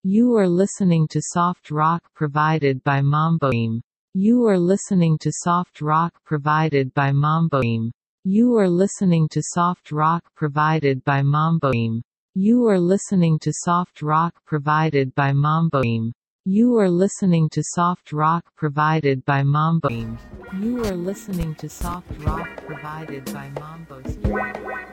You are listening to soft rock provided by Mamboim. You are listening to soft rock provided by Mamboim. You are listening to soft rock provided by Mamboim. You are listening to soft rock provided by Mamboim. You are listening to soft rock provided by Mamboim. You are listening to soft rock provided by Mambo.